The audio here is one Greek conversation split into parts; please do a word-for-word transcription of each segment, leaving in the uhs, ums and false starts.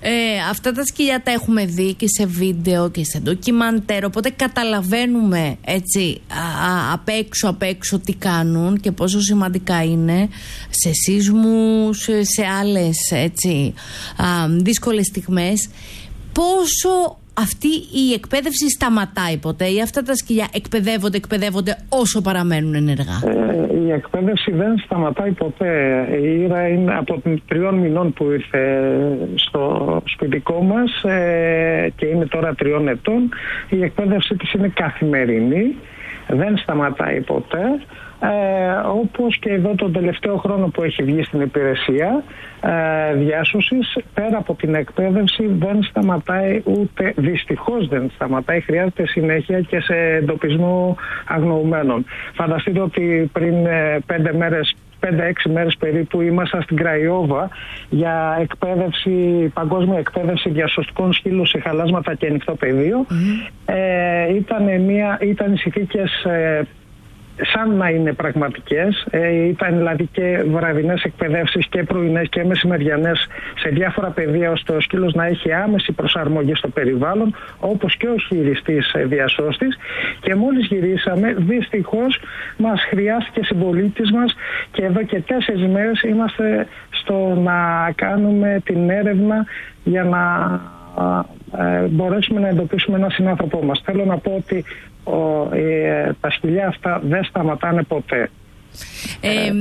Ε, αυτά τα σκυλιά τα έχουμε δει και σε βίντεο και σε ντοκιμαντέρ, οπότε καταλαβαίνουμε έτσι α, α, απ' έξω απ' έξω τι κάνουν και πόσο σημαντικά είναι σε σεισμούς, σε άλλες έτσι α, δύσκολες στιγμές. Πόσο αυτή η εκπαίδευση σταματάει ποτέ ή αυτά τα σκυλιά εκπαιδεύονται, εκπαιδεύονται όσο παραμένουν ενεργά? Ε, η εκπαίδευση δεν σταματάει ποτέ. Η Ήρα είναι από τριών μηνών που ήρθε στο σπιτικό μας ε, και είναι τώρα τριών ετών. Η εκπαίδευση της είναι καθημερινή, δεν σταματάει ποτέ. Ε, όπως και εδώ τον τελευταίο χρόνο που έχει βγει στην υπηρεσία ε, διάσωσης, πέρα από την εκπαίδευση δεν σταματάει ούτε, δυστυχώς δεν σταματάει, χρειάζεται συνέχεια και σε εντοπισμό αγνοουμένων. Φανταστείτε ότι πριν ε, πέντε μέρες πέντε έξι μέρες περίπου ήμασταν στην Κραϊόβα για εκπαίδευση, παγκόσμια εκπαίδευση διασωστικών σκύλων σε χαλάσματα και ανοιχτό πεδίο. Mm-hmm. Ε, ήταν, μια, ήταν οι συνθήκες ε, σαν να είναι πραγματικές. Ε, ήταν δηλαδή και βραδινές εκπαιδεύσεις και πρωινές και μεσημεριανές σε διάφορα πεδία, ώστε ο σκύλος να έχει άμεση προσαρμογή στο περιβάλλον, όπως και ο χειριστής ε, διασώστης. Και μόλις γυρίσαμε, δυστυχώς μας χρειάστηκε συμπολίτης μας και εδώ και τέσσερις μέρες είμαστε στο να κάνουμε την έρευνα για να ε, μπορέσουμε να εντοπίσουμε έναν συνάνθρωπό μας. Θέλω να πω ότι Ο, ε, τα σκυλιά αυτά δεν σταματάνε ποτέ. Ε, ε,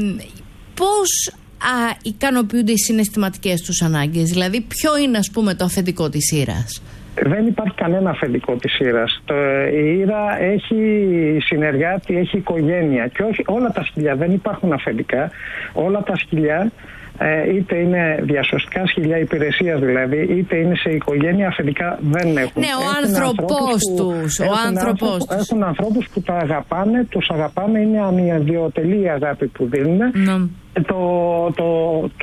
πώς α, ικανοποιούνται οι συναισθηματικές τους ανάγκες? Δηλαδή ποιο είναι, ας πούμε, το αφεντικό της Ήρας? Δεν υπάρχει κανένα αφεντικό της Ήρας. Το, η Ήρα έχει συνεργάτη, έχει οικογένεια και όχι, όλα τα σκυλιά δεν υπάρχουν αφεντικά. Όλα τα σκυλιά Ε, είτε είναι διασωστικά σκυλιά υπηρεσίας δηλαδή, είτε είναι σε οικογένεια, αφεντικά δεν έχουν. Ναι, ο άνθρωπός τους. Ο άνθρωπος τους. Έχουν ανθρώπους που τα αγαπάνε, τους αγαπάνε, είναι ανιδιοτελή η αγάπη που δίνουν. Mm. Το, το, το,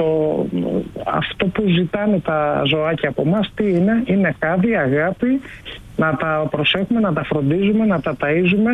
αυτό που ζητάνε τα ζωάκια από εμάς τι είναι? Είναι χάδι, αγάπη, να τα προσέχουμε, να τα φροντίζουμε, να τα ταΐζουμε.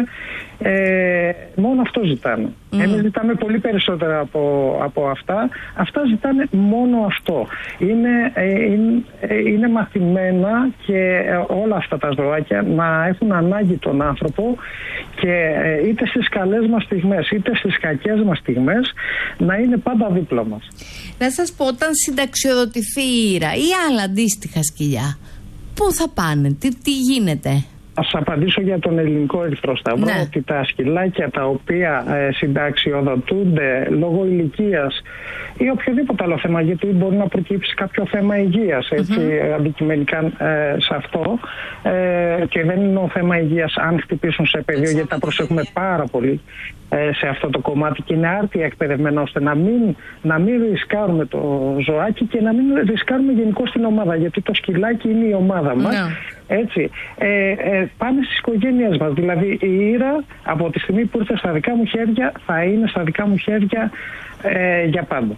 Ε, μόνο αυτό ζητάνε. Mm. Εμείς ζητάμε πολύ περισσότερα από, από αυτά. Αυτά ζητάνε μόνο αυτό. Είναι, ε, είναι, ε, είναι μαθημένα και ε, όλα αυτά τα ζωάκια να έχουν ανάγκη τον άνθρωπο και ε, είτε στις καλές μας στιγμές είτε στις κακές μας στιγμές να είναι πάντα δίπλα μας. Να σας πω, όταν συνταξιοδοτηθεί η Ήρα ή άλλα αντίστοιχα σκυλιά, πού θα πάνε, τι, τι γίνεται? Ας απαντήσω για τον Ελληνικό Ερυθρό Σταυρό, ναι. Ότι τα σκυλάκια τα οποία ε, συνταξιοδοτούνται λόγω ηλικίας ή οποιοδήποτε άλλο θέμα, γιατί μπορεί να προκύψει κάποιο θέμα υγείας, έτσι, mm-hmm. αντικειμενικά ε, σε αυτό, ε, και δεν είναι ο θέμα υγείας αν χτυπήσουν σε πεδίο, γιατί τα προσέχουμε πάρα πολύ ε, σε αυτό το κομμάτι και είναι άρτια εκπαιδευμένα ώστε να μην, να μην ρισκάρουμε το ζωάκι και να μην ρισκάρουμε γενικώς την ομάδα, γιατί το σκυλάκι είναι η ομάδα μας. Yeah. Έτσι, ε, ε, πάμε στις οικογένειές μας. Δηλαδή η Ήρα από τη στιγμή που ήρθε στα δικά μου χέρια θα είναι στα δικά μου χέρια ε, για πάντα.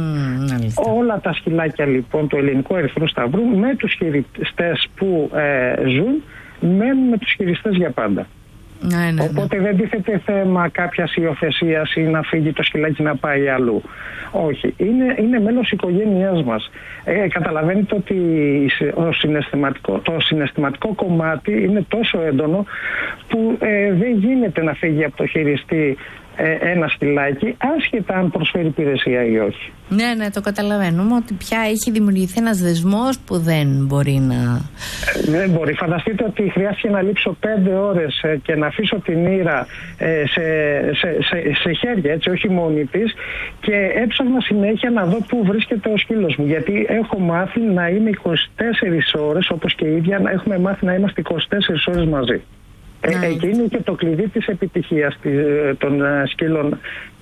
Mm, όλα τα σκυλάκια λοιπόν του Ελληνικού Ερυθρού Σταυρού με τους χειριστές που ε, ζουν μένουν με τους χειριστές για πάντα. Ναι, ναι, ναι. Οπότε δεν τίθεται θέμα κάποιας υιοθεσίας ή να φύγει το σκυλάκι να πάει αλλού. Όχι. Είναι, είναι μέλος οικογένειάς μας. Ε, καταλαβαίνετε ότι ο συναισθηματικό, το συναισθηματικό κομμάτι είναι τόσο έντονο που ε, δεν γίνεται να φύγει από το χειριστή ε, ένα σκυλάκι, άσχετα αν προσφέρει υπηρεσία ή όχι. Ναι, ναι, το καταλαβαίνουμε ότι πια έχει δημιουργηθεί ένας δεσμός που δεν μπορεί να... Ε, δεν μπορεί. Φανταστείτε ότι χρειάστηκε να λείψω πέντε ώρες ε, και να αφήσω την Ήρα ε, σε, σε, σε, σε χέρια, έτσι, όχι μόνη της, και έψαχνα συνέχεια να δω πού βρίσκεται ο σκύλος μου. Γιατί έχω μάθει να είμαι είκοσι τέσσερις ώρες, όπως και η ίδια, να έχουμε μάθει να είμαστε είκοσι τέσσερις ώρες μαζί. Ε, εκεί είναι και το κλειδί της επιτυχίας των σκύλων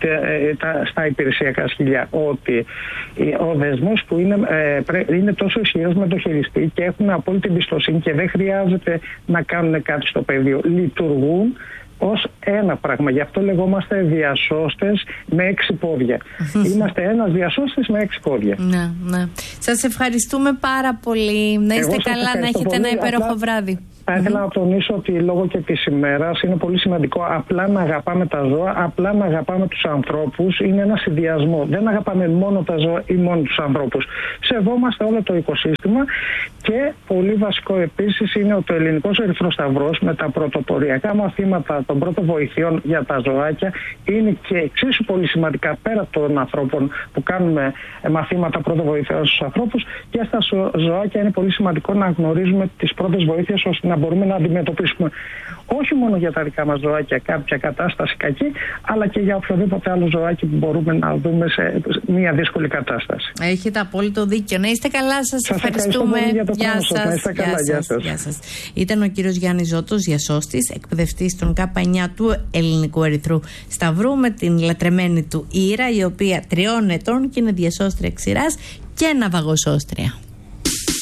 στα υπηρεσιακά σκυλιά, ότι ο δεσμός που είναι, είναι τόσο ισχυρός με το χειριστή και έχουν απόλυτη εμπιστοσύνη και δεν χρειάζεται να κάνουν κάτι στο πεδίο, λειτουργούν ως ένα πράγμα. Γι' αυτό λεγόμαστε διασώστες με έξι πόδια. Είμαστε ένας διασώστης με έξι πόδια. Ναι, ναι. Σας ευχαριστούμε πάρα πολύ. Να είστε καλά, να έχετε πολύ, ένα υπέροχο απλά... βράδυ. Θα ήθελα mm-hmm. να τονίσω ότι λόγω και της ημέρας είναι πολύ σημαντικό απλά να αγαπάμε τα ζώα, απλά να αγαπάμε τους ανθρώπους. Είναι ένα συνδυασμό. Δεν αγαπάμε μόνο τα ζώα ή μόνο τους ανθρώπους. Σεβόμαστε όλο το οικοσύστημα και πολύ βασικό επίσης είναι ότι ο Ελληνικός Ερυθρός Σταυρός με τα πρωτοποριακά μαθήματα των πρώτων βοηθειών για τα ζωάκια είναι και εξίσου πολύ σημαντικά πέρα των ανθρώπων που κάνουμε μαθήματα πρώτων βοηθειών στους ανθρώπους, και στα ζωάκια είναι πολύ σημαντικό να γνωρίζουμε τις πρώτες βοήθειες ώστε να μπορούμε να αντιμετωπίσουμε όχι μόνο για τα δικά μας ζωάκια κάποια κατάσταση κακή, αλλά και για οποιοδήποτε άλλο ζωάκι που μπορούμε να δούμε σε μια δύσκολη κατάσταση. Έχετε απόλυτο δίκιο. Να είστε καλά, σας, σας ευχαριστούμε. Για το γεια σας. Να είστε καλά, γεια, γεια, σας. γεια σας. Ήταν ο κύριος Γιάννης Ζώτος, διασώστης, εκπαιδευτής των Κ εννιά του Ελληνικού Ερυθρού Σταυρού, με την λατρεμένη του Ήρα, η οποία τριών ετών και είναι διασώστρια ξηράς και ναυαγοσώστρια.